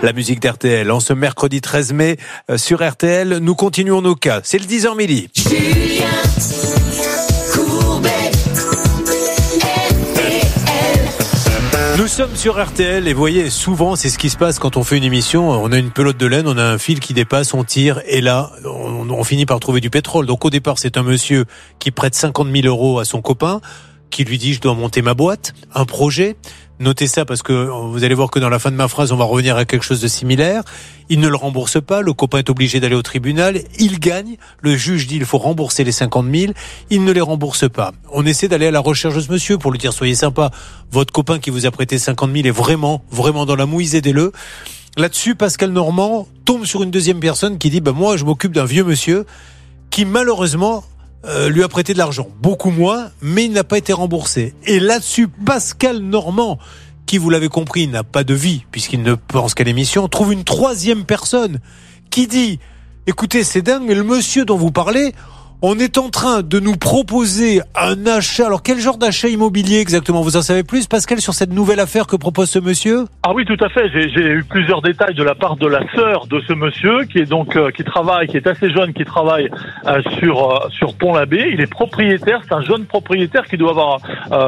La musique d'RTL. En ce mercredi 13 mai sur RTL, nous continuons nos cas. C'est le 10h midi. Julien Courbet, RTL. Nous sommes sur RTL et vous voyez, souvent c'est ce qui se passe quand on fait une émission. On a une pelote de laine, on a un fil qui dépasse, on tire et là on finit par trouver du pétrole. Donc au départ c'est un monsieur qui prête 50 000 € à son copain, qui lui dit je dois monter ma boîte, un projet. Notez ça parce que vous allez voir que dans la fin de ma phrase on va revenir à quelque chose de similaire. Il ne le rembourse pas, le copain est obligé d'aller au tribunal, il gagne, le juge dit il faut rembourser les 50 000, il ne les rembourse pas. On essaie d'aller à la recherche de ce monsieur pour lui dire soyez sympa, votre copain qui vous a prêté 50 000 est vraiment dans la mouise, aidez-le. Là-dessus, Pascal Normand tombe sur une deuxième personne qui dit moi je m'occupe d'un vieux monsieur qui malheureusement lui a prêté de l'argent, beaucoup moins, mais il n'a pas été remboursé. Et là-dessus, Pascal Normand, qui, vous l'avez compris, n'a pas de vie, puisqu'il ne pense qu'à l'émission, trouve une troisième personne qui dit « Écoutez, c'est dingue, mais le monsieur dont vous parlez, on est en train de nous proposer un achat. » Alors, quel genre d'achat immobilier exactement ? Vous en savez plus, Pascal, sur cette nouvelle affaire que propose ce monsieur ? Ah oui, tout à fait. J'ai eu plusieurs détails de la part de la sœur de ce monsieur, qui est donc qui est assez jeune, qui travaille sur Pont-l'Abbé. Il est propriétaire. C'est un jeune propriétaire qui doit avoir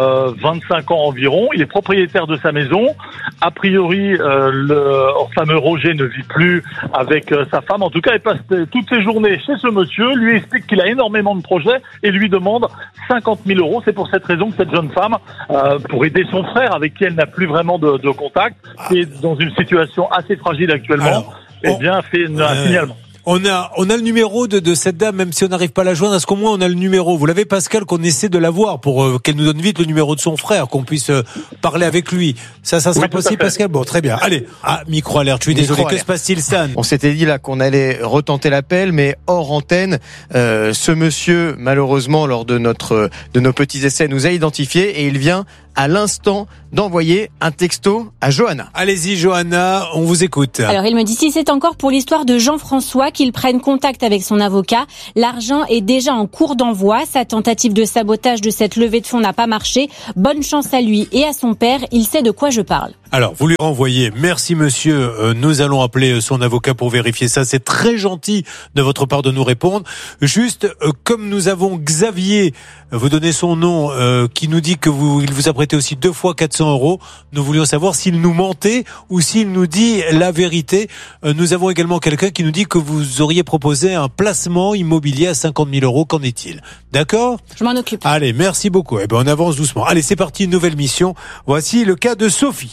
25 ans environ. Il est propriétaire de sa maison. A priori, le fameux Roger ne vit plus avec sa femme. En tout cas, il passe toutes ses journées chez ce monsieur. Lui explique qu'il a énormément de projets et lui demande 50 000 €. C'est pour cette raison que cette jeune femme, pour aider son frère avec qui elle n'a plus vraiment de contact, qui est dans une situation assez fragile actuellement, fait un signalement. On a le numéro de cette dame, même si on n'arrive pas à la joindre. Est-ce qu'au moins on a le numéro ? Vous l'avez, Pascal, qu'on essaie de l'avoir pour qu'elle nous donne vite le numéro de son frère, qu'on puisse parler avec lui. Ça sera possible, Pascal ? Bon, très bien. Allez, micro alerte. Je suis désolé. Que se passe-t-il, Stan ? On s'était dit là qu'on allait retenter l'appel, mais hors antenne, ce monsieur, malheureusement, lors de nos petits essais, nous a identifiés et il vient à l'instant d'envoyer un texto à Johanna. Allez-y, Johanna, on vous écoute. Alors, il me dit, si c'est encore pour l'histoire de Jean-François, qu'il prenne contact avec son avocat. L'argent est déjà en cours d'envoi. Sa tentative de sabotage de cette levée de fonds n'a pas marché. Bonne chance à lui et à son père. Il sait de quoi je parle. Alors, vous lui renvoyez. Merci, monsieur. Nous allons appeler son avocat pour vérifier ça. C'est très gentil de votre part de nous répondre. Juste, comme nous avons Xavier, vous donnez son nom, qui nous dit que il vous a prêté aussi 2 fois 400 €. Nous voulions savoir s'il nous mentait ou s'il nous dit la vérité. Nous avons également quelqu'un qui nous dit que vous auriez proposé un placement immobilier à 50 000 €. Qu'en est-il ? D'accord ? Je m'en occupe. Allez, merci beaucoup. On avance doucement. Allez, c'est parti, une nouvelle mission. Voici le cas de Sophie.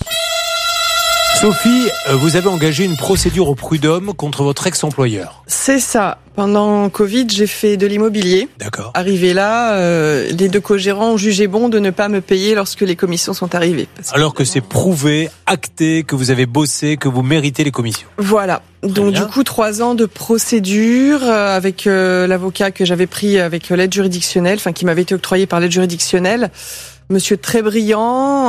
Sophie, vous avez engagé une procédure au prud'homme contre votre ex-employeur. C'est ça. Pendant Covid, j'ai fait de l'immobilier. D'accord. Arrivé là, les 2 co-gérants ont jugé bon de ne pas me payer lorsque les commissions sont arrivées. Alors que c'est prouvé, acté, que vous avez bossé, que vous méritez les commissions. Voilà. Donc du coup, 3 ans de procédure avec l'avocat que j'avais pris avec l'aide juridictionnelle, qui m'avait été octroyé par l'aide juridictionnelle. Monsieur très brillant,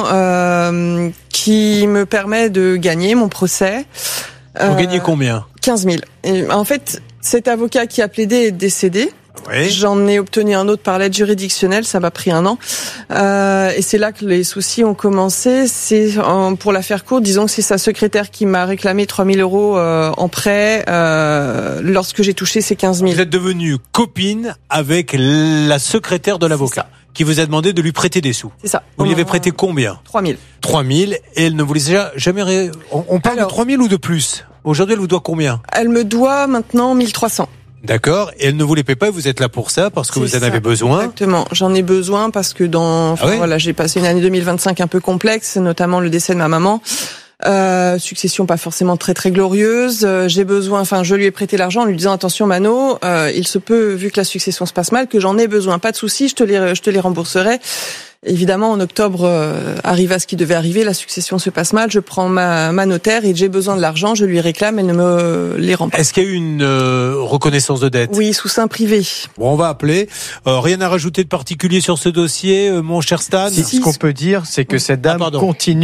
qui me permet de gagner mon procès. Vous gagnez combien ? 15 000. Et, en fait, cet avocat qui a plaidé est décédé. Oui. J'en ai obtenu un autre par l'aide juridictionnelle, ça m'a pris 1 an. Et c'est là que les soucis ont commencé. C'est pour la faire courte, disons que c'est sa secrétaire qui m'a réclamé 3 000 € en prêt lorsque j'ai touché ces 15 000. Vous êtes devenue copine avec la secrétaire de l'avocat qui vous a demandé de lui prêter des sous. C'est ça. Vous lui avez prêté combien ? 3 000. 3 000 et elle ne vous les a jamais... On parle de 3 000 ou de plus ? Aujourd'hui, elle vous doit combien ? Elle me doit maintenant 1 300. D'accord. Et elle ne vous les paie pas et vous êtes là pour ça parce que vous en avez besoin. Exactement. J'en ai besoin parce que j'ai passé une année 2025 un peu complexe, notamment le décès de ma maman. Succession pas forcément très très glorieuse. J'ai besoin, je lui ai prêté l'argent en lui disant attention Mano, il se peut, vu que la succession se passe mal, que j'en ai besoin. Pas de souci, je te les rembourserai. Évidemment, en octobre, arriva ce qui devait arriver, la succession se passe mal, je prends ma notaire et j'ai besoin de l'argent, je lui réclame, elle ne me les rend pas. Est-ce qu'il y a eu une reconnaissance de dette ? Oui, sous seing privé. Bon, on va appeler. Rien à rajouter de particulier sur ce dossier, mon cher Stan ? Ce qu'on peut dire, c'est que cette dame continue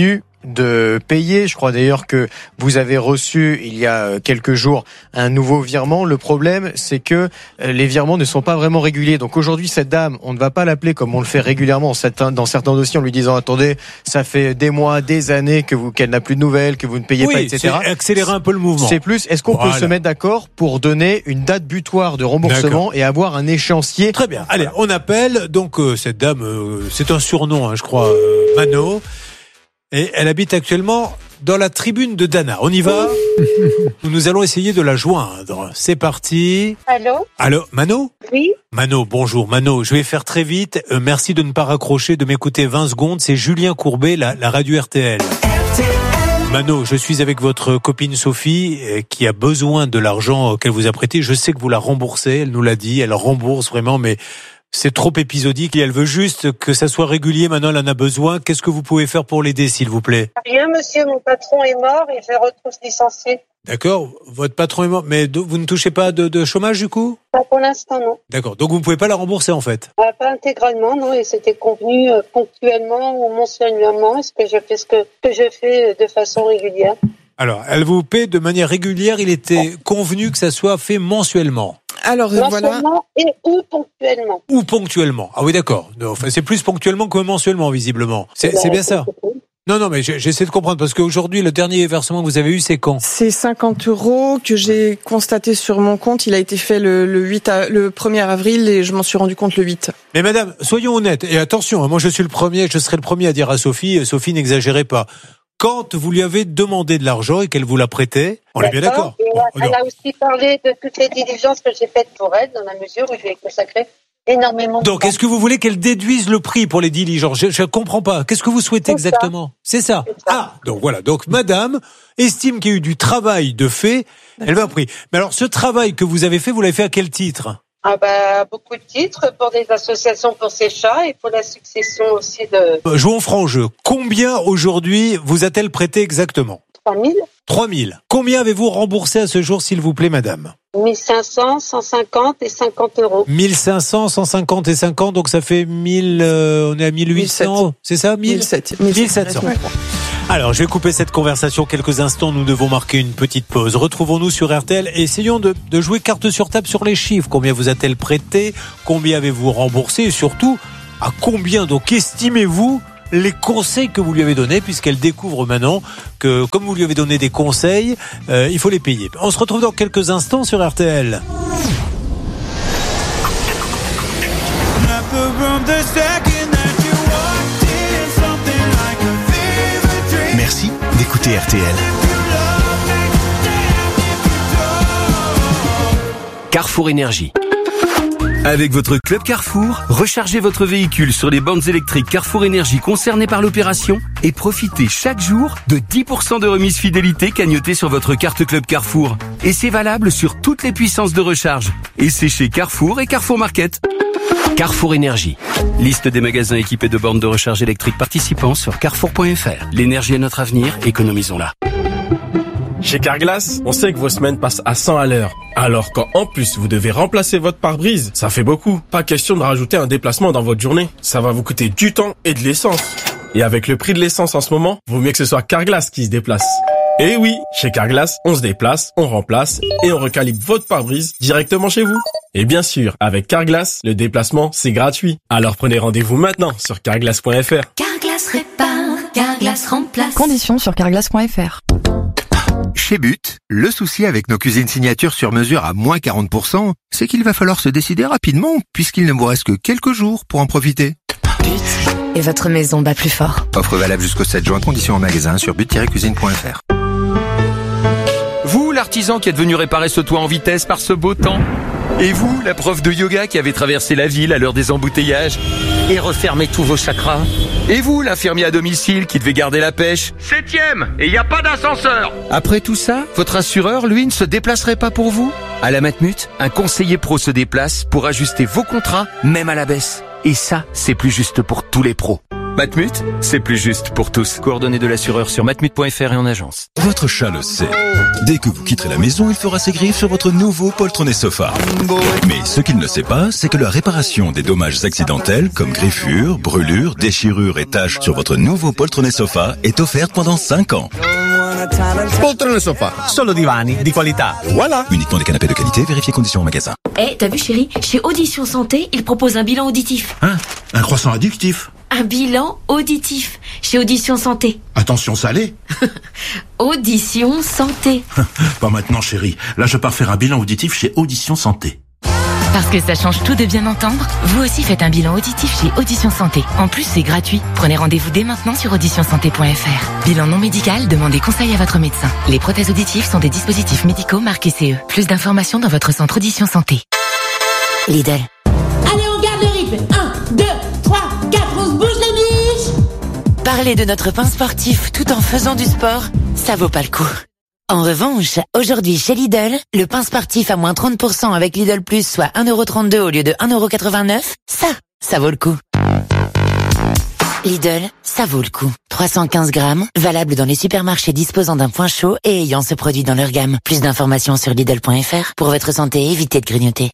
de payer. Je crois d'ailleurs que vous avez reçu il y a quelques jours un nouveau virement. Le problème, c'est que les virements ne sont pas vraiment réguliers. Donc aujourd'hui, cette dame, on ne va pas l'appeler comme on le fait régulièrement dans certains dossiers en lui disant attendez, ça fait des mois, des années qu'elle n'a plus de nouvelles, que vous ne payez pas, etc. C'est accélérer un peu le mouvement. C'est plus, est-ce qu'on peut se mettre d'accord pour donner une date butoir de remboursement et avoir un échéancier? Très bien. Allez, on appelle donc cette dame, c'est un surnom, je crois, Mano. Et elle habite actuellement dans la tribune de Dana. On y va? Nous allons essayer de la joindre. C'est parti. Allô, Mano? Oui. Mano, bonjour. Mano, je vais faire très vite. Merci de ne pas raccrocher, de m'écouter 20 secondes. C'est Julien Courbet, la radio RTL. Mano, je suis avec votre copine Sophie qui a besoin de l'argent qu'elle vous a prêté. Je sais que vous la remboursez, elle nous l'a dit, elle rembourse vraiment, mais c'est trop épisodique et elle veut juste que ça soit régulier. Maintenant, elle en a besoin. Qu'est-ce que vous pouvez faire pour l'aider, s'il vous plaît? Rien, monsieur, mon patron est mort et je retrouve licencié. D'accord, votre patron est mort, mais vous ne touchez pas de chômage du coup? Pas pour l'instant, non. D'accord, donc vous ne pouvez pas la rembourser en fait? Pas intégralement, non, et c'était convenu ponctuellement ou mensuellement. Est-ce que je fais ce que je fais de façon régulière? Alors, elle vous paie de manière régulière, il était convenu que ça soit fait mensuellement. Alors mensuellement ou ponctuellement. Ou ponctuellement. Ah oui, d'accord. Enfin, c'est plus ponctuellement que mensuellement, visiblement. C'est bien ça. Non, mais j'essaie de comprendre, parce qu'aujourd'hui, le dernier versement que vous avez eu, c'est quand? C'est 50 € que j'ai constaté sur mon compte. Il a été fait le 1er avril et je m'en suis rendu compte le 8. Mais madame, soyons honnêtes. Et attention, moi je serai le premier à dire à Sophie, n'exagérez pas. Quand vous lui avez demandé de l'argent et qu'elle vous l'a prêté, on est bien d'accord. Elle a aussi parlé de toutes les diligences que j'ai faites pour elle, dans la mesure où je lui ai consacré énormément. Donc, est-ce que vous voulez qu'elle déduise le prix pour les diligences? Je comprends pas. Qu'est-ce que vous souhaitez exactement? C'est ça. Ah, donc voilà. Donc, madame estime qu'il y a eu du travail de fait. Elle va prix. Mais alors, ce travail que vous avez fait, vous l'avez fait à quel titre? Beaucoup de titres pour des associations pour ces chats et pour la succession aussi de... Jouons franc jeu. Combien aujourd'hui vous a-t-elle prêté exactement? 3 000. Combien avez-vous remboursé à ce jour, s'il vous plaît, madame? 1500, 150 et 50 €. 1500, 150 et 50, donc ça fait 1000, on est à 1800, c'est ça? 1700. Alors, je vais couper cette conversation quelques instants, nous devons marquer une petite pause. Retrouvons-nous sur RTL et essayons de jouer carte sur table sur les chiffres. Combien vous a-t-elle prêté? Combien avez-vous remboursé? Et surtout, à combien donc estimez-vous les conseils que vous lui avez donnés, puisqu'elle découvre maintenant que, comme vous lui avez donné des conseils, il faut les payer. On se retrouve dans quelques instants sur RTL. Merci d'écouter RTL. Carrefour Énergie. Avec votre club Carrefour, rechargez votre véhicule sur les bornes électriques Carrefour Énergie concernées par l'opération et profitez chaque jour de 10% de remise fidélité cagnotée sur votre carte club Carrefour. Et c'est valable sur toutes les puissances de recharge. Et c'est chez Carrefour et Carrefour Market. Carrefour Énergie. Liste des magasins équipés de bornes de recharge électrique participants sur carrefour.fr. L'énergie est notre avenir, économisons-la. Chez Carglass, on sait que vos semaines passent à 100 à l'heure. Alors quand en plus vous devez remplacer votre pare-brise, ça fait beaucoup. Pas question de rajouter un déplacement dans votre journée. Ça va vous coûter du temps et de l'essence. Et avec le prix de l'essence en ce moment, vaut mieux que ce soit Carglass qui se déplace. Et oui, chez Carglass, on se déplace, on remplace et on recalibre votre pare-brise directement chez vous. Et bien sûr, avec Carglass, le déplacement, c'est gratuit. Alors prenez rendez-vous maintenant sur carglass.fr. Carglass répare, Carglass remplace. Conditions sur carglass.fr. Chez But, le souci avec nos cuisines signatures sur mesure à moins 40%, c'est qu'il va falloir se décider rapidement, puisqu'il ne vous reste que quelques jours pour en profiter. But. Et votre maison bat plus fort. Offre valable jusqu'au 7 juin, conditions en magasin sur but-cuisine.fr. Vous, l'artisan qui êtes venu réparer ce toit en vitesse par ce beau temps. Et vous, la prof de yoga qui avait traversé la ville à l'heure des embouteillages et refermé tous vos chakras. Et vous, l'infirmier à domicile qui devait garder la pêche. 7e, et il n'y a pas d'ascenseur. Après tout ça, votre assureur, lui, ne se déplacerait pas pour vous? À la Matmut, un conseiller pro se déplace pour ajuster vos contrats, même à la baisse. Et ça, c'est plus juste pour tous les pros. Matmut, c'est plus juste pour tous. Coordonnées de l'assureur sur matmut.fr et en agence. Votre chat le sait. Dès que vous quitterez la maison, il fera ses griffes sur votre nouveau poltronné sofa. Mais ce qu'il ne sait pas, c'est que la réparation des dommages accidentels comme griffures, brûlures, déchirures et taches sur votre nouveau poltronné sofa est offerte pendant 5 ans. Poltrone sofa, solo divani di qualità. Voilà. Uniquement des canapés de qualité, vérifiez conditions en magasin. T'as vu chérie, chez Audition Santé, ils proposent un bilan auditif. Hein? Un croissant addictif. Un bilan auditif chez Audition Santé. Attention salé. Audition Santé. Pas maintenant chérie, là je pars faire un bilan auditif chez Audition Santé. Parce que ça change tout de bien entendre, vous aussi faites un bilan auditif chez Audition Santé. En plus, c'est gratuit. Prenez rendez-vous dès maintenant sur auditionsanté.fr. Bilan non médical, demandez conseil à votre médecin. Les prothèses auditives sont des dispositifs médicaux marqués CE. Plus d'informations dans votre centre Audition Santé. Lidl. Allez, on garde le rythme. 1, 2, 3, 4, on se bouge les biches. Parler de notre pain sportif tout en faisant du sport, ça vaut pas le coup. En revanche, aujourd'hui chez Lidl, le pain sportif à moins 30% avec Lidl Plus, soit 1,32€ au lieu de 1,89€, ça vaut le coup. Lidl, ça vaut le coup. 315 grammes, valable dans les supermarchés disposant d'un point chaud et ayant ce produit dans leur gamme. Plus d'informations sur Lidl.fr. Pour votre santé, évitez de grignoter.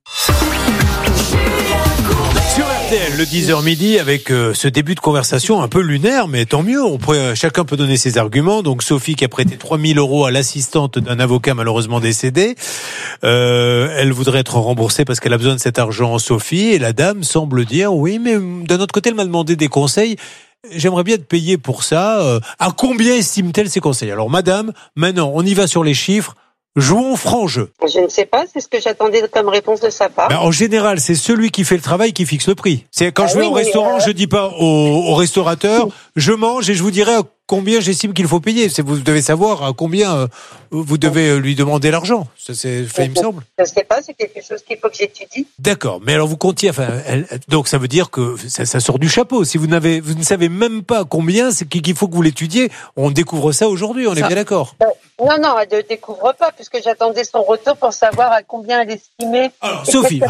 Le 10h midi avec ce début de conversation un peu lunaire, mais tant mieux. Chacun peut donner ses arguments. Donc Sophie qui a prêté 3 000 € à l'assistante d'un avocat malheureusement décédé. Elle voudrait être remboursée parce qu'elle a besoin de cet argent, Sophie. Et la dame semble dire oui, mais d'un autre côté, elle m'a demandé des conseils. J'aimerais bien être payée pour ça. À combien estime-t-elle ces conseils? Alors madame, maintenant on y va sur les chiffres. Jouons franc jeu. Je ne sais pas, c'est ce que j'attendais comme réponse de sa part. En général, c'est celui qui fait le travail qui fixe le prix. C'est quand je vais au restaurant, je dis pas au restaurateur, je mange et je vous dirai à combien j'estime qu'il faut payer. Vous devez savoir à combien vous devez lui demander l'argent. Ça, c'est fait, il me semble. Je ne sais pas, c'est quelque chose qu'il faut que j'étudie. D'accord, mais alors vous comptiez, donc ça veut dire que ça sort du chapeau. Si vous ne savez même pas combien, c'est qu'il faut que vous l'étudiez. On découvre ça aujourd'hui, on est bien d'accord. Non, elle ne découvre pas, puisque j'attendais son retour pour savoir à combien elle estimait. Alors, Sophie,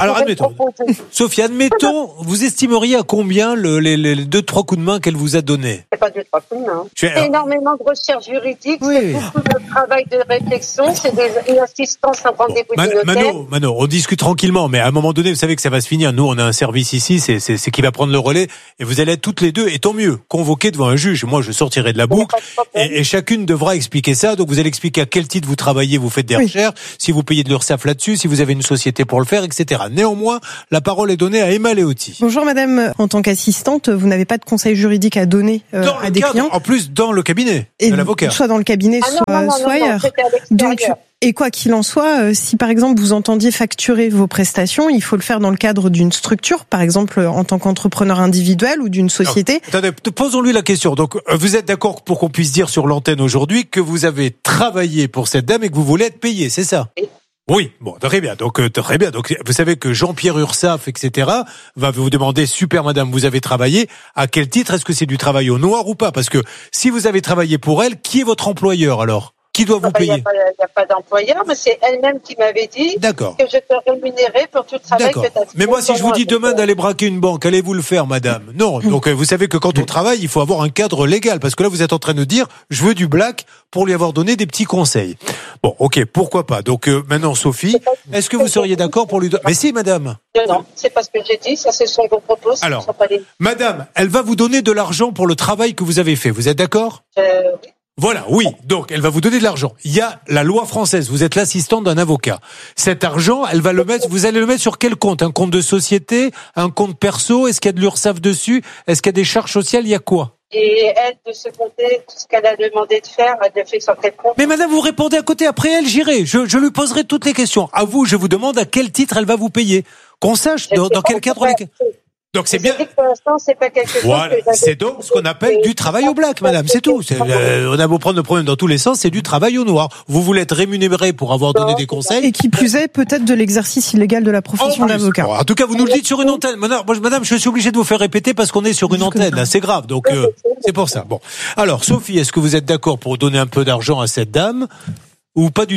admettons, vous estimeriez à combien les 2-3 coups de main qu'elle vous a donnés? C'est pas 2-3 coups de main. C'est énormément de recherche juridique, c'est beaucoup de travail de réflexion, c'est une assistance à rendez-vous du notaire. Mano, on discute tranquillement, mais à un moment donné, vous savez que ça va se finir. Nous, on a un service ici, c'est qui va prendre le relais, et vous allez être toutes les deux, et tant mieux, convoquées devant un juge. Moi, je sortirai de la boucle, et chacune devra expliquer ça. Donc, vous allez expliquer à quel titre vous travaillez, vous faites des recherches, si vous payez de l'URSSAF là-dessus, si vous avez une société pour le faire, etc. Néanmoins, la parole est donnée à Emma Leotti. Bonjour madame, en tant qu'assistante, vous n'avez pas de conseil juridique à donner à des clients. En plus, dans le cabinet de l'avocat. Soit dans le cabinet, soit ailleurs. Donc, et quoi qu'il en soit, si par exemple vous entendiez facturer vos prestations, il faut le faire dans le cadre d'une structure, par exemple en tant qu'entrepreneur individuel ou d'une société. Attendez, posons-lui la question. Donc, vous êtes d'accord pour qu'on puisse dire sur l'antenne aujourd'hui que vous avez travaillé pour cette dame et que vous voulez être payé, c'est ça? Oui, bon, très bien. Donc, vous savez que Jean-Pierre Urssaf, etc., va vous demander, super madame, vous avez travaillé, à quel titre? Est-ce que c'est du travail au noir ou pas? Parce que si vous avez travaillé pour elle, qui est votre employeur alors? Qui doit vous payer? Il n'y a pas d'employeur, mais c'est elle-même qui m'avait dit que je te rémunérais pour tout le travail que tu as fait. Mais moi, si je vous dis demain d'aller braquer une banque, allez-vous le faire, madame? Non. Donc, vous savez que quand on travaille, il faut avoir un cadre légal. Parce que là, vous êtes en train de dire, je veux du black pour lui avoir donné des petits conseils. Bon, ok, pourquoi pas. Donc, maintenant, Sophie, est-ce que vous seriez d'accord pour lui donner... Mais si, madame. Non, c'est pas ce que j'ai dit, ça c'est ce qu'on vous propose. Alors, madame, elle va vous donner de l'argent pour le travail que vous avez fait. Vous êtes d'accord? Oui. Voilà, oui. Donc, elle va vous donner de l'argent. Il y a la loi française. Vous êtes l'assistante d'un avocat. Cet argent, elle va le mettre, vous allez le mettre sur quel compte? Un compte de société? Un compte perso? Est-ce qu'il y a de l'URSSAF dessus? Est-ce qu'il y a des charges sociales? Il y a quoi? Et elle, de ce côté, tout ce qu'elle a demandé de faire, elle le fait sur quel compte? Mais madame, vous répondez à côté. Après elle, j'irai. Je lui poserai toutes les questions. À vous, je vous demande à quel titre elle va vous payer. Qu'on sache dans quel cadre Donc c'est bien. Pour l'instant, c'est pas quelque chose. Voilà, c'est donc ce qu'on appelle du travail au black, madame. C'est tout. On a beau prendre le problème dans tous les sens, c'est du travail au noir. Vous voulez être rémunéré pour avoir donné des conseils. Et qui plus est, peut-être de l'exercice illégal de la profession d'avocat. En tout cas, vous nous le dites sur une antenne. Madame, je suis obligé de vous faire répéter parce qu'on est sur une antenne. Là, c'est grave. Donc c'est pour ça. Bon. Alors, Sophie, est-ce que vous êtes d'accord pour donner un peu d'argent à cette dame ou pas du tout?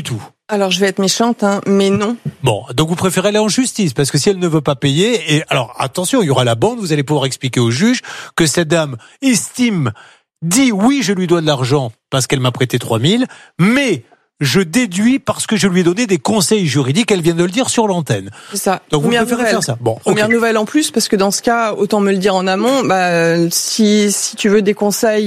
Alors, je vais être méchante, mais non. Bon, donc vous préférez aller en justice, parce que si elle ne veut pas payer, et alors attention, il y aura la bande, vous allez pouvoir expliquer au juge que cette dame dit oui, je lui dois de l'argent parce qu'elle m'a prêté 3 000, mais je déduis parce que je lui ai donné des conseils juridiques, elle vient de le dire sur l'antenne. C'est ça. Donc vous préférez faire ça. Bon, première nouvelle en plus, parce que dans ce cas, autant me le dire en amont, si tu veux des conseils,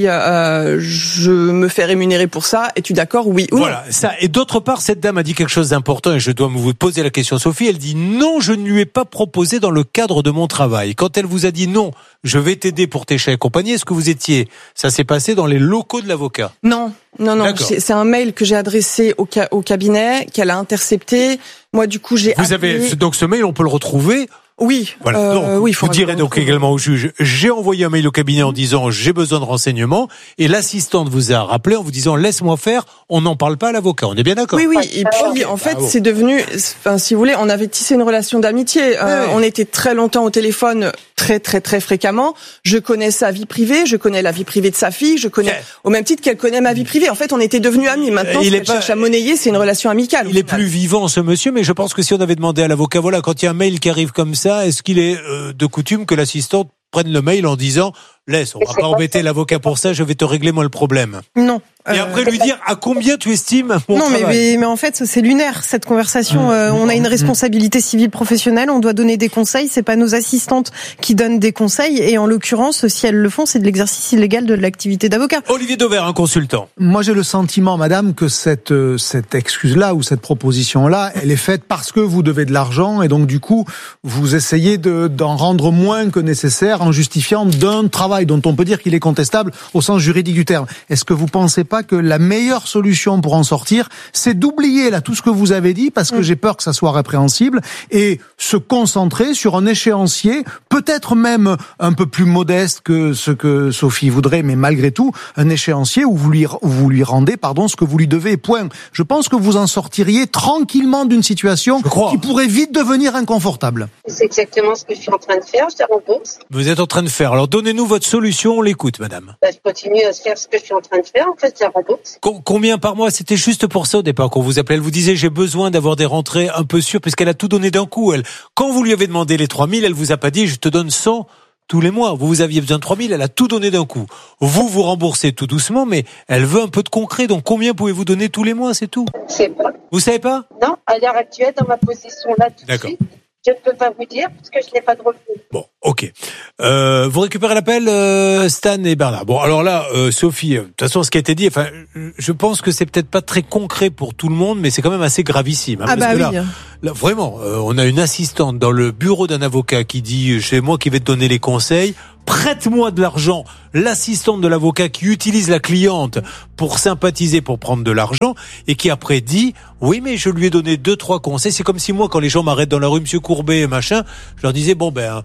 je me fais rémunérer pour ça, es-tu d'accord, oui ou non? Voilà, ça. Et d'autre part, cette dame a dit quelque chose d'important, et je dois vous poser la question, Sophie, elle dit non, je ne lui ai pas proposé dans le cadre de mon travail. Quand elle vous a dit non, je vais t'aider pour tes chèques et compagnie, est-ce que vous étiez, ça s'est passé dans les locaux de l'avocat? Non, c'est un mail que j'ai adressé au cabinet, qu'elle a intercepté. Moi, du coup, donc ce mail, on peut le retrouver? Oui. Voilà. Vous direz donc également au juge, j'ai envoyé un mail au cabinet en disant j'ai besoin de renseignements, et l'assistante vous a rappelé en vous disant laisse-moi faire, on n'en parle pas à l'avocat. On est bien d'accord? Oui. Et puis en fait, c'est devenu, si vous voulez, on avait tissé une relation d'amitié. On était très longtemps au téléphone, très très très fréquemment. Je connais sa vie privée, je connais la vie privée de sa fille, je connais au même titre qu'elle connaît ma vie privée. En fait, on était devenus amis. Maintenant, ce qu'elle cherche à monnayer, c'est une relation amicale. Il est plus vivant, ce monsieur, mais je pense que si on avait demandé à l'avocat, voilà, quand il y a un mail qui arrive comme ça, est-ce qu'il est de coutume que l'assistante prenne le mail en disant laisse, on va pas embêter l'avocat pour ça, je vais te régler moi le problème? Non. Et après lui dire à combien tu estimes mon travail? mais en fait c'est lunaire cette conversation. On a une responsabilité civile professionnelle, on doit donner des conseils, c'est pas nos assistantes qui donnent des conseils, et en l'occurrence si elles le font, c'est de l'exercice illégal de l'activité d'avocat. Olivier Dauvert, un consultant. Moi j'ai le sentiment, madame, que cette excuse-là ou cette proposition-là, elle est faite parce que vous devez de l'argent, et donc du coup vous essayez d'en rendre moins que nécessaire en justifiant d'un travail dont on peut dire qu'il est contestable au sens juridique du terme. Est-ce que vous pensez pas que la meilleure solution pour en sortir, c'est d'oublier là tout ce que vous avez dit, parce que j'ai peur que ça soit répréhensible, et se concentrer sur un échéancier, peut-être même un peu plus modeste que ce que Sophie voudrait, mais malgré tout, un échéancier où vous lui rendez, ce que vous lui devez, point. Je pense que vous en sortiriez tranquillement d'une situation qui pourrait vite devenir inconfortable. C'est exactement ce que je suis en train de faire, je la rembourse. Vous êtes en train de faire. Alors donnez-nous votre solution, on l'écoute, madame. Je continue à faire ce que je suis en train de faire, en fait, je la rembourse. Combien par mois? C'était juste pour ça au départ qu'on vous appelait. Elle vous disait j'ai besoin d'avoir des rentrées un peu sûres, puisqu'elle a tout donné d'un coup. Quand vous lui avez demandé les 3 000, elle vous a pas dit je te donne 100 tous les mois. Vous aviez besoin de 3 000, elle a tout donné d'un coup. Vous remboursez tout doucement, mais elle veut un peu de concret. Donc combien pouvez-vous donner tous les mois, c'est tout? Je sais pas. Vous savez pas? Non, à l'heure actuelle, dans ma position là tout de suite, je ne peux pas vous dire parce que je n'ai pas de revenus. Bon, ok. Vous récupérez l'appel, Stan et Bernard. Bon, alors là, Sophie, de toute façon, ce qui a été dit, je pense que c'est peut-être pas très concret pour tout le monde, mais c'est quand même assez gravissime. Hein, parce que là, vraiment, on a une assistante dans le bureau d'un avocat qui dit, c'est moi qui vais te donner les conseils. Prête-moi de l'argent. L'assistante de l'avocat qui utilise la cliente pour sympathiser, pour prendre de l'argent, et qui après dit, oui, mais je lui ai donné 2-3 conseils. C'est comme si moi, quand les gens m'arrêtent dans la rue, monsieur Courbet, machin, je leur disais,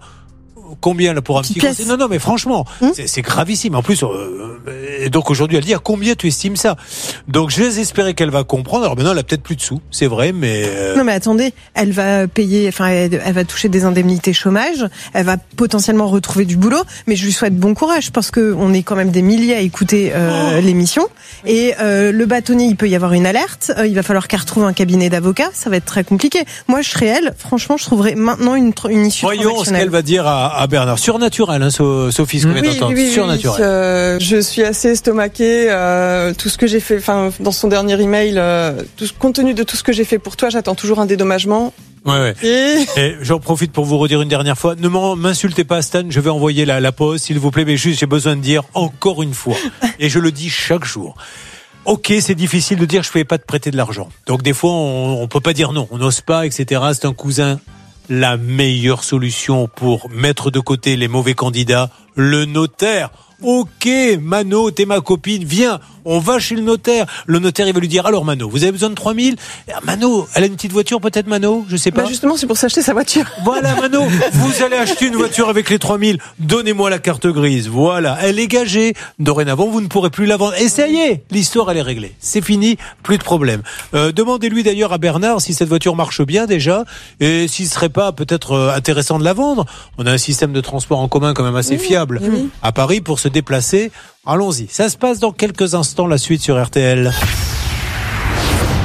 combien là pour un petit conseil? Non, mais franchement, c'est gravissime. En plus, et donc aujourd'hui, elle dit à combien tu estimes ça? Donc je vais espérer qu'elle va comprendre. Alors maintenant, elle a peut-être plus de sous, c'est vrai, mais non, mais attendez, elle va payer, elle va toucher des indemnités chômage, elle va potentiellement retrouver du boulot. Mais je lui souhaite bon courage, parce que on est quand même des milliers à écouter l'émission. Et le bâtonnier, il peut y avoir une alerte. Il va falloir qu'elle retrouve un cabinet d'avocats. Ça va être très compliqué. Moi, je serais elle. Franchement, je trouverais maintenant une issue. Voyons ce qu'elle va dire à Bernard. Surnaturel, hein, Sophie, ce qu'on vient d'entendre. Surnaturel. Je suis assez estomaquée. Tout ce que j'ai fait, dans son dernier email, compte tenu de tout ce que j'ai fait pour toi, j'attends toujours un dédommagement. Ouais. Et j'en profite pour vous redire une dernière fois, ne m'insultez pas, Stan, je vais envoyer la pause, s'il vous plaît, mais juste j'ai besoin de dire encore une fois, et je le dis chaque jour. Ok, c'est difficile de dire je ne pouvais pas te prêter de l'argent. Donc des fois on peut pas dire non, on n'ose pas, etc. C'est un cousin. La meilleure solution pour mettre de côté les mauvais candidats, le notaire. Ok, Mano, t'es ma copine, viens, on va chez le notaire. Le notaire, il va lui dire, alors Mano, vous avez besoin de 3 000? Mano, elle a une petite voiture peut-être, Mano? Je sais pas. Justement, c'est pour s'acheter sa voiture. Voilà, Mano, vous allez acheter une voiture avec les 3 000. Donnez-moi la carte grise. Voilà, elle est gagée. Dorénavant, vous ne pourrez plus la vendre. Et ça y est, l'histoire, elle est réglée. C'est fini, plus de problème. Demandez-lui d'ailleurs à Bernard si cette voiture marche bien déjà, et s'il serait pas peut-être intéressant de la vendre. On a un système de transport en commun quand même assez fiable à Paris pour se déplacer. Allons-y. Ça se passe dans quelques instants, la suite sur RTL.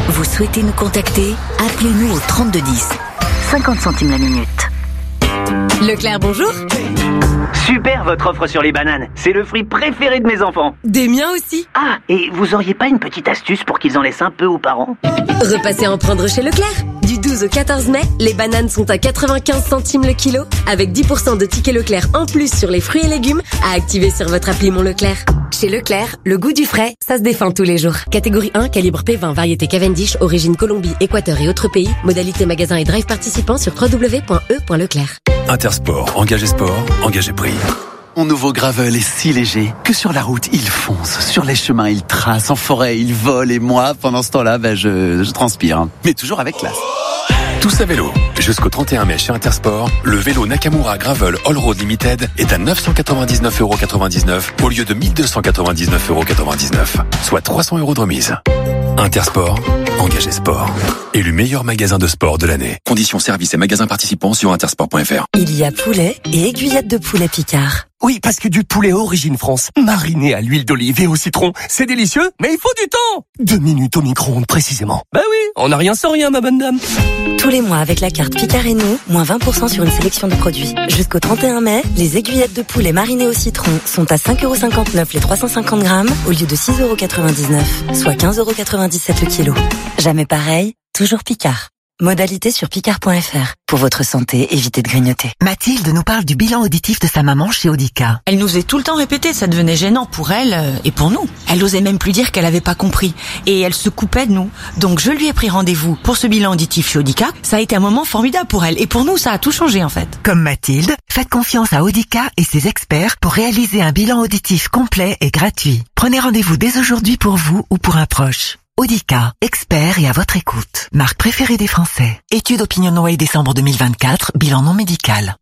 Vous souhaitez nous contacter? Appelez-nous au 3210. 50 centimes la minute. Leclerc, bonjour. Super votre offre sur les bananes. C'est le fruit préféré de mes enfants. Des miens aussi. Ah, et vous auriez pas une petite astuce pour qu'ils en laissent un peu aux parents? Repassez en prendre chez Leclerc. Du 12 au 14 mai, les bananes sont à 95 centimes le kilo, avec 10% de tickets Leclerc en plus sur les fruits et légumes à activer sur votre appli Mon Leclerc. Chez Leclerc, le goût du frais, ça se défend tous les jours. Catégorie 1, calibre P20, variété Cavendish, origine Colombie, Équateur et autres pays. Modalité magasin et drive participant sur www.e.leclerc. Intersport, engagé sport, engagé prix. Mon nouveau Gravel est si léger que sur la route, il fonce. Sur les chemins, il trace. En forêt, il vole. Et moi, pendant ce temps-là, je transpire. Mais toujours avec classe. Tous à vélo. Jusqu'au 31 mai chez Intersport, le vélo Nakamura Gravel All Road Limited est à 999,99€ au lieu de 1299,99€, soit 300€ de remise. Intersport, engagé sport. Élu meilleur magasin de sport de l'année. Conditions, services et magasins participants sur intersport.fr. Il y a poulet et aiguillettes de poulet Picard. Oui, parce que du poulet origine France, mariné à l'huile d'olive et au citron, c'est délicieux, mais il faut du temps. 2 minutes au micro-ondes précisément. Bah oui, on n'a rien sans rien, ma bonne dame. Tous les mois avec la carte Picard et nous, moins 20% sur une sélection de produits. Jusqu'au 31 mai, les aiguillettes de poulet marinées au citron sont à 5,59€ les 350 grammes au lieu de 6,99€, soit 15,97€ le kilo. Jamais pareil, toujours Picard. Modalité sur picard.fr. Pour votre santé, évitez de grignoter. Mathilde nous parle du bilan auditif de sa maman chez Audica. Elle nous faisait tout le temps répéter, ça devenait gênant pour elle et pour nous. Elle osait même plus dire qu'elle avait pas compris. Et elle se coupait de nous. Donc je lui ai pris rendez-vous pour ce bilan auditif chez Audica. Ça a été un moment formidable pour elle. Et pour nous, ça a tout changé en fait. Comme Mathilde, faites confiance à Audica et ses experts pour réaliser un bilan auditif complet et gratuit. Prenez rendez-vous dès aujourd'hui pour vous ou pour un proche. Audica, expert et à votre écoute. Marque préférée des Français. Étude OpinionWay décembre 2024, bilan non médical.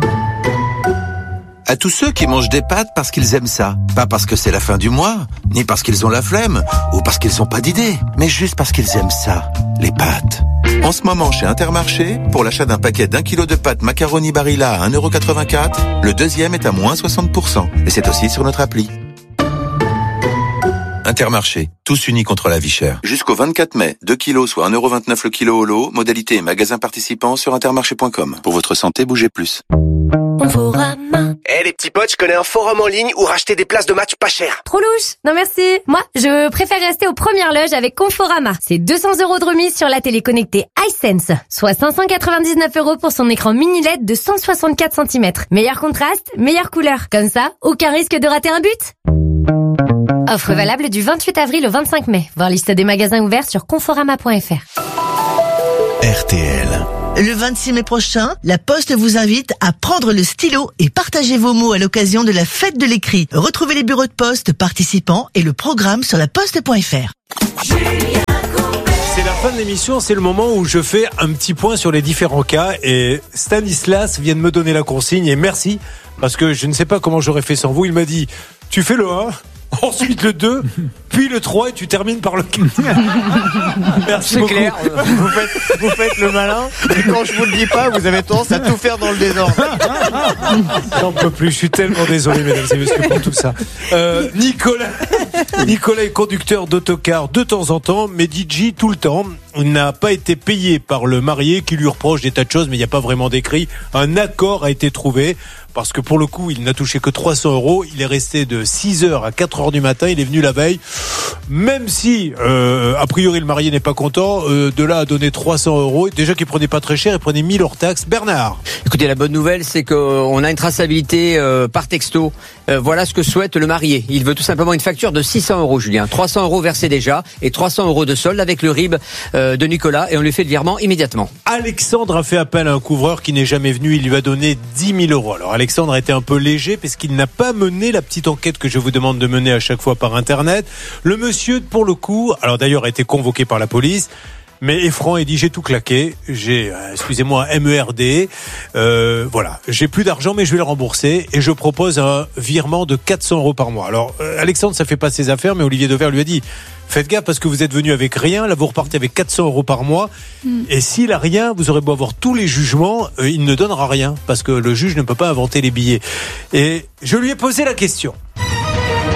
À tous ceux qui mangent des pâtes parce qu'ils aiment ça. Pas parce que c'est la fin du mois, ni parce qu'ils ont la flemme, ou parce qu'ils n'ont pas d'idée, mais juste parce qu'ils aiment ça, les pâtes. En ce moment, chez Intermarché, pour l'achat d'un paquet d'1 kilo de pâtes macaroni Barilla à 1,84€, le deuxième est à moins 60%. Et c'est aussi sur notre appli. Intermarché, tous unis contre la vie chère. Jusqu'au 24 mai, 2 kilos soit 1,29€ le kilo au lot, modalité et magasin participant sur intermarché.com. Pour votre santé, bougez plus. Conforama. Les petits potes, je connais un forum en ligne où racheter des places de match pas cher. Trop louche. Non merci. Moi, je préfère rester aux premières loges avec Conforama. C'est 200€ de remise sur la télé connectée iSense, soit 599€ pour son écran mini LED de 164 cm. Meilleur contraste, meilleure couleur. Comme ça, aucun risque de rater un but. Offre valable du 28 avril au 25 mai. Voir liste des magasins ouverts sur conforama.fr. RTL. Le 26 mai prochain, La Poste vous invite à prendre le stylo et partager vos mots à l'occasion de la fête de l'écrit. Retrouvez les bureaux de poste participants et le programme sur laposte.fr. C'est la fin de l'émission, c'est le moment où je fais un petit point sur les différents cas et Stanislas vient de me donner la consigne et merci parce que je ne sais pas comment j'aurais fait sans vous. Il m'a dit, tu fais le 1, ensuite le 2, puis le 3 et tu termines par le 4. Merci c'est beaucoup. Clair, vous faites le malin et quand je vous le dis pas, vous avez tendance à tout faire dans le désordre. J'en peux plus, je suis tellement désolé mesdames et messieurs pour tout ça. Nicolas est conducteur d'autocar de temps en temps, mais DJ tout le temps. Il n'a pas été payé par le marié qui lui reproche des tas de choses, mais il n'y a pas vraiment d'écrit. Un accord a été trouvé parce que pour le coup, il n'a touché que 300€. Il est resté de 6h à 4h du matin. Il est venu la veille. Même si, a priori, le marié n'est pas content, de là à donner 300€. Déjà qu'il prenait pas très cher, il prenait 1000 hors taxe. Bernard. Écoutez, la bonne nouvelle, c'est qu'on a une traçabilité par texto. Voilà ce que souhaite le marié. Il veut tout simplement une facture de 600€, Julien. 300€ versés déjà et 300€ de solde avec le RIB de Nicolas et on lui fait le virement immédiatement. Alexandre a fait appel à un couvreur qui n'est jamais venu. Il lui a donné 10 000€. Alors Alexandre a été un peu léger parce qu'il n'a pas mené la petite enquête que je vous demande de mener à chaque fois par Internet. Le monsieur, pour le coup, alors d'ailleurs a été convoqué par la police. Mais est franc et dit j'ai tout claqué, j'ai excusez-moi MERD, voilà, j'ai plus d'argent mais je vais le rembourser et je propose un virement de 400€ par mois. Alors Alexandre ça fait pas ses affaires mais Olivier Dever lui a dit faites gaffe parce que vous êtes venu avec rien, là vous repartez avec 400€ par mois et s'il a rien, vous aurez beau avoir tous les jugements, il ne donnera rien parce que le juge ne peut pas inventer les billets. Et je lui ai posé la question.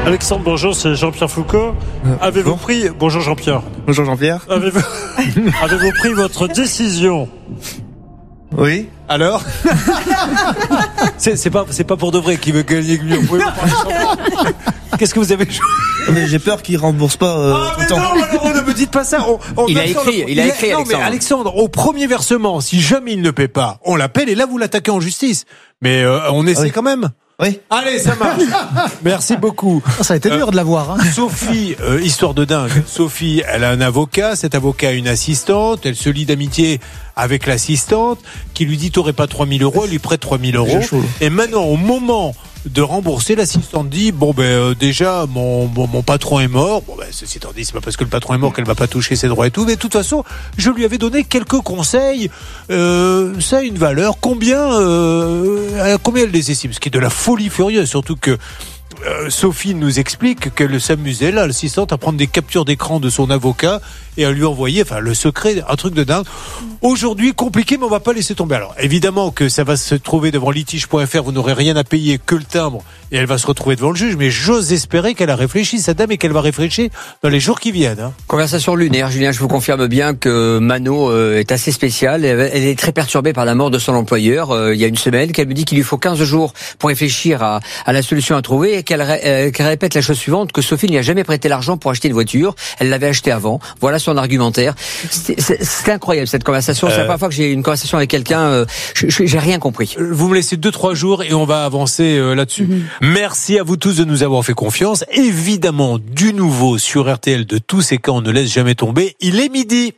Alexandre, bonjour, c'est Jean-Pierre Foucault. Avez-vous pris... Bonjour Jean-Pierre. Bonjour Jean-Pierre. Avez-vous pris votre décision? Oui. Alors? c'est pas pour de vrai qu'il veut gagner mieux. Vous pouvez me parler Jean-Pierre. Qu'est-ce que vous avez joué? Mais j'ai peur qu'il rembourse pas tout le temps. Non, alors, ne me dites pas ça. Il a écrit, non, Alexandre. Mais Alexandre, au premier versement, si jamais il ne paie pas, on l'appelle et là vous l'attaquez en justice. Mais on essaie quand même. Oui. Allez, ça marche. Merci beaucoup. Ça a été dur de l'avoir. Hein. Sophie, histoire de dingue. Sophie, elle a un avocat. Cet avocat a une assistante. Elle se lie d'amitié avec l'assistante qui lui dit t'aurais pas 3 000 €. Elle lui prête 3 000 €. Et maintenant, au moment de rembourser, l'assistante dit déjà mon patron est mort. Ceci étant dit, c'est pas parce que le patron est mort qu'elle va pas toucher ses droits et tout, mais de toute façon je lui avais donné quelques conseils. Ça a une valeur. Combien elle les estime? Ce qui est de la folie furieuse, surtout que Sophie nous explique qu'elle s'amusait là, l'assistante, à prendre des captures d'écran de son avocat et à lui envoyer, le secret, un truc de dingue. Aujourd'hui, compliqué, mais on va pas laisser tomber. Alors, évidemment que ça va se trouver devant litige.fr, vous n'aurez rien à payer que le timbre, et elle va se retrouver devant le juge, mais j'ose espérer qu'elle a réfléchi, cette dame, et qu'elle va réfléchir dans les jours qui viennent. Hein. Conversation lunaire, Julien, je vous confirme bien que Mano est assez spéciale. Elle est très perturbée par la mort de son employeur, il y a une semaine, qu'elle me dit qu'il lui faut 15 jours pour réfléchir à la solution à trouver, et qu'elle répète la chose suivante, que Sophie n'y a jamais prêté l'argent pour acheter une voiture, elle l'avait acheté avant. Voilà son argumentaire. C'est incroyable cette conversation. C'est la première fois que j'ai une conversation avec quelqu'un. J'ai rien compris. Vous me laissez 2-3 jours et on va avancer là-dessus. Merci à vous tous de nous avoir fait confiance. Évidemment, du nouveau sur RTL de tous ces cas, on ne laisse jamais tomber. Il est midi.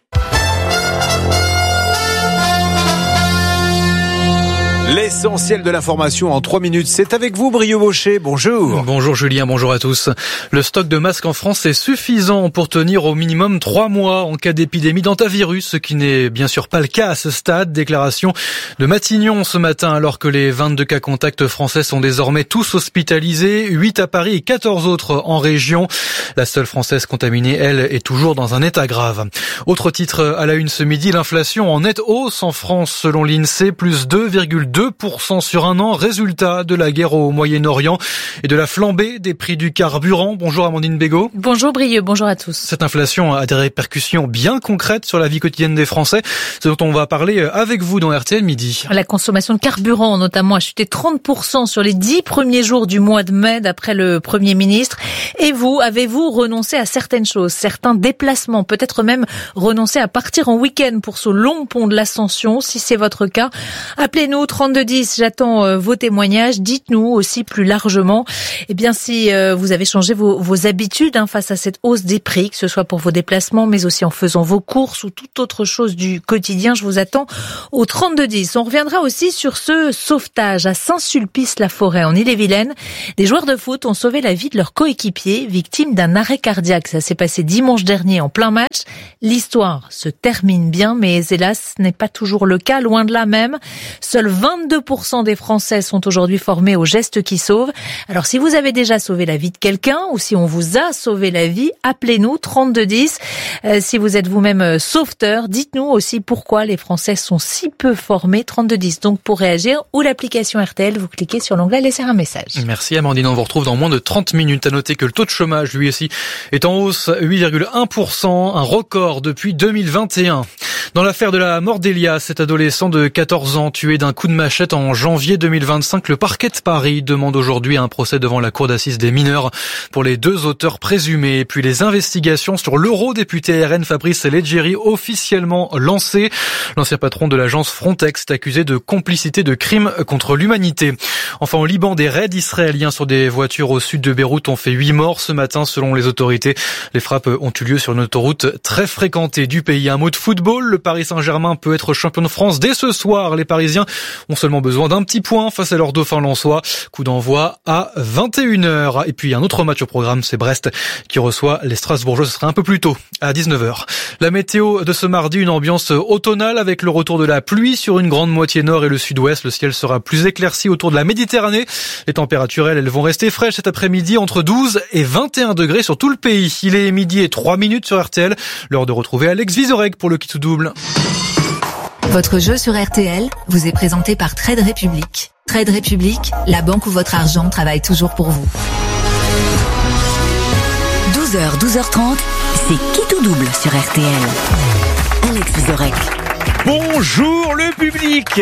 L'essentiel de l'information en 3 minutes, c'est avec vous, Brio Baucher. Bonjour. Bonjour Julien, bonjour à tous. Le stock de masques en France est suffisant pour tenir au minimum 3 mois en cas d'épidémie d'hantavirus, ce qui n'est bien sûr pas le cas à ce stade. Déclaration de Matignon ce matin, alors que les 22 cas contacts français sont désormais tous hospitalisés, 8 à Paris et 14 autres en région. La seule française contaminée, elle, est toujours dans un état grave. Autre titre à la une ce midi, l'inflation en nette hausse en France selon l'INSEE, plus 2,2% sur un an, résultat de la guerre au Moyen-Orient et de la flambée des prix du carburant. Bonjour Amandine Bégaud. Bonjour Brieux, bonjour à tous. Cette inflation a des répercussions bien concrètes sur la vie quotidienne des Français, ce dont on va parler avec vous dans RTL Midi. La consommation de carburant notamment a chuté 30% sur les 10 premiers jours du mois de mai d'après le Premier ministre. Et vous, avez-vous renoncé à certaines choses, certains déplacements, peut-être même renoncé à partir en week-end pour ce long pont de l'Ascension? Si c'est votre cas, appelez-nous 3210, j'attends vos témoignages. Dites-nous aussi plus largement, si vous avez changé vos habitudes face à cette hausse des prix, que ce soit pour vos déplacements, mais aussi en faisant vos courses ou toute autre chose du quotidien. Je vous attends au 3210. On reviendra aussi sur ce sauvetage à Saint-Sulpice-la-Forêt en Ille-et-Vilaine. Des joueurs de foot ont sauvé la vie de leur coéquipier, victime d'un arrêt cardiaque. Ça s'est passé dimanche dernier en plein match. L'histoire se termine bien, mais hélas, ce n'est pas toujours le cas, loin de là même. Seuls 22% des Français sont aujourd'hui formés aux gestes qui sauvent. Alors si vous avez déjà sauvé la vie de quelqu'un ou si on vous a sauvé la vie, appelez-nous 3210. Si vous êtes vous-même sauveteur, dites-nous aussi pourquoi les Français sont si peu formés. 3210 donc pour réagir, ou l'application RTL, vous cliquez sur l'onglet laisser un message. Merci Amandine, on vous retrouve dans moins de 30 minutes. À noter que le taux de chômage lui aussi est en hausse, 8,1%, un record depuis 2021. Dans l'affaire de la mort d'Elia, cet adolescent de 14 ans tué d'un coup de machette en janvier 2025, le parquet de Paris demande aujourd'hui un procès devant la cour d'assises des mineurs pour les 2 auteurs présumés. Et puis les investigations sur l'eurodéputé RN Fabrice Leggeri officiellement lancées. L'ancien patron de l'agence Frontex est accusé de complicité de crimes contre l'humanité. Enfin, au Liban, des raids israéliens sur des voitures au sud de Beyrouth ont fait 8 morts ce matin selon les autorités. Les frappes ont eu lieu sur une autoroute très fréquentée du pays. Un mot de football, le Paris Saint-Germain peut être champion de France dès ce soir. Les Parisiens ont seulement besoin d'un petit point face à leur dauphin lensois. Coup d'envoi à 21h. Et puis un autre match au programme, c'est Brest qui reçoit les Strasbourgeois. Ce sera un peu plus tôt, à 19h. La météo de ce mardi, une ambiance automnale avec le retour de la pluie sur une grande moitié nord et le sud-ouest. Le ciel sera plus éclairci autour de la Méditerranée. Les températures, elles vont rester fraîches cet après-midi, entre 12 et 21 degrés sur tout le pays. Il est midi et 3 minutes sur RTL. L'heure de retrouver Alex Vizorek pour le Qui tout double. Votre jeu sur RTL vous est présenté par Trade Republic. Trade Republic, la banque où votre argent travaille toujours pour vous. 12h, 12h30, c'est qui tout double sur RTL. Alex Vizorek. Bonjour le public.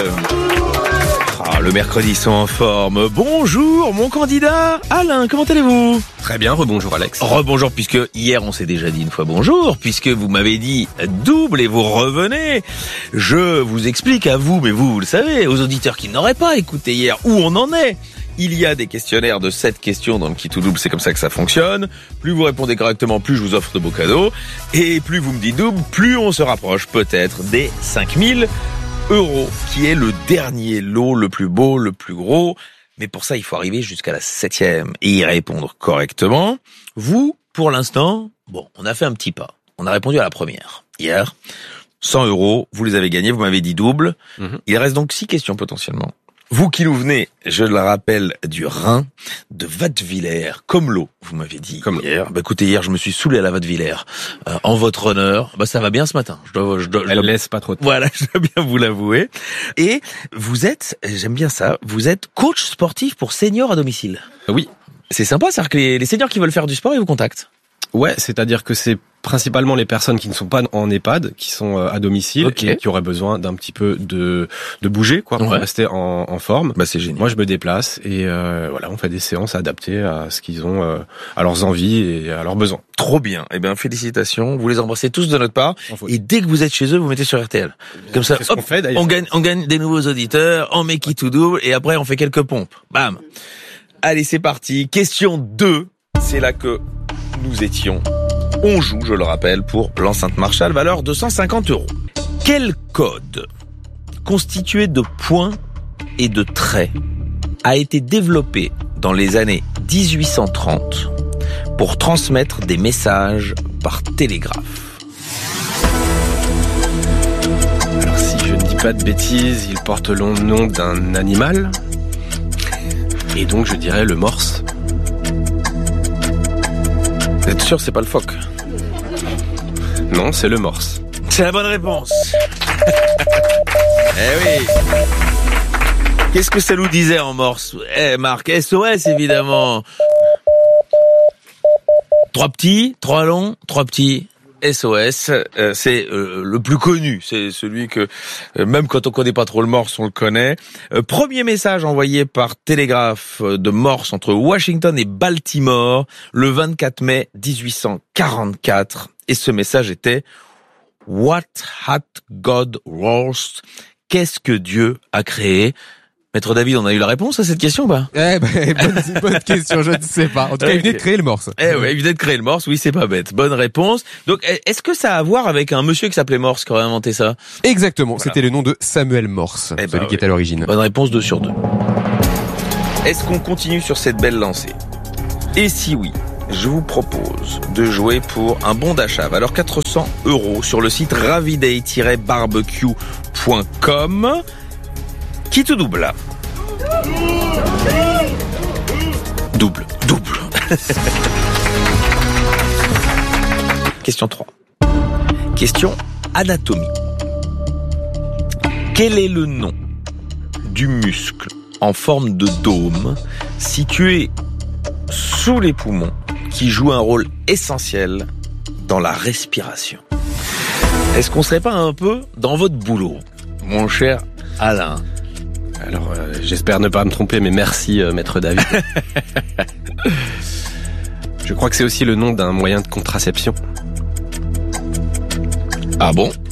Le mercredi sont en forme. Bonjour mon candidat Alain, comment allez-vous? Très bien, rebonjour Alex. Rebonjour, puisque hier on s'est déjà dit une fois bonjour, puisque vous m'avez dit double et vous revenez. Je vous explique à vous, mais vous le savez, aux auditeurs qui n'auraient pas écouté hier, où on en est. Il y a des questionnaires de 7 questions dans le qui tout double, c'est comme ça que ça fonctionne. Plus vous répondez correctement, plus je vous offre de beaux cadeaux. Et plus vous me dites double, plus on se rapproche peut-être des 5000 €, qui est le dernier lot, le plus beau, le plus gros. Mais pour ça, il faut arriver jusqu'à la 7e et y répondre correctement. Vous, pour l'instant, on a fait un petit pas. On a répondu à la première hier. 100 €, vous les avez gagnés, vous m'avez dit double. Il reste donc 6 questions potentiellement. Vous qui nous venez, je le rappelle, du Rhin, de Wattwiller, comme l'eau, vous m'avez dit comme hier. Écoutez, hier, je me suis saoulé à la Wattwiller, en votre honneur. Ça va bien ce matin. Elle laisse pas trop de temps. Voilà, je dois bien vous l'avouer. Et vous êtes, j'aime bien ça, vous êtes coach sportif pour seniors à domicile. Oui. C'est sympa, c'est-à-dire que les seniors qui veulent faire du sport, ils vous contactent. Ouais, c'est-à-dire que c'est principalement les personnes qui ne sont pas en EHPAD, qui sont à domicile, et qui auraient besoin d'un petit peu de bouger, quoi, pour rester en forme. C'est génial. Moi, je me déplace et on fait des séances adaptées à ce qu'ils ont, à leurs envies et à leurs besoins. Trop bien. Eh bien, félicitations. Vous les embrassez tous de notre part. Et dès que vous êtes chez eux, vous mettez sur RTL. Comme ça, hop, on gagne des nouveaux auditeurs, on met qui tout double, et après, on fait quelques pompes. Bam. Allez, c'est parti. Question 2. C'est là que nous étions. On joue, je le rappelle, pour l'enceinte Marshall, valeur 250 €. Quel code, constitué de points et de traits, a été développé dans les années 1830 pour transmettre des messages par télégraphe? Alors, si je ne dis pas de bêtises, il porte le nom d'un animal. Et donc, je dirais le morse. Vous êtes sûr, c'est pas le phoque? Non, c'est le morse. C'est la bonne réponse. Eh oui. Qu'est-ce que ça nous disait en morse? Marc, SOS évidemment. 3 petits, 3 longs, 3 petits. SOS, c'est le plus connu, c'est celui que même quand on connaît pas trop le morse, on le connaît. Premier message envoyé par télégraphe de morse entre Washington et Baltimore le 24 mai 1844, et ce message était What hath God wrought? Qu'est-ce que Dieu a créé? Maître David, on a eu la réponse à cette question, bonne question, je ne sais pas. En tout cas, il venait de créer le morse. Il venait de créer le morse, oui, c'est pas bête. Bonne réponse. Donc, est-ce que ça a à voir avec un monsieur qui s'appelait Morse qui aurait inventé ça? Exactement, voilà. C'était le nom de Samuel Morse, celui qui est à l'origine. Bonne réponse, 2 sur 2. Est-ce qu'on continue sur cette belle lancée? Et si oui, je vous propose de jouer pour un bon d'achat, valeur 400 € sur le site raviday-barbecue.com. Qui tout double là? Double. Question 3. Question anatomie. Quel est le nom du muscle en forme de dôme situé sous les poumons qui joue un rôle essentiel dans la respiration? Est-ce qu'on serait pas un peu dans votre boulot, mon cher Alain? Alors, j'espère ne pas me tromper, mais merci, Maître David. Je crois que c'est aussi le nom d'un moyen de contraception. Ah bon?